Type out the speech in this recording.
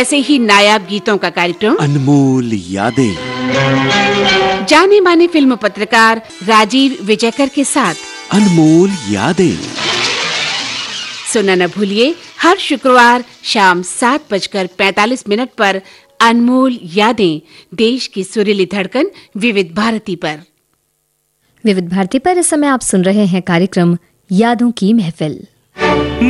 ऐसे ही नायाब गीतों का कार्यक्रम अनमोल यादें। जाने माने फिल्म पत्रकार राजीव विजयकर के साथ अनमोल यादें सुनना न भूलिए हर शुक्रवार शाम 7:45 पर अनमोल यादें, देश की सुरीली धड़कन विविध भारती पर। विविध भारती पर इस समय आप सुन रहे हैं कार्यक्रम यादों की महफिल।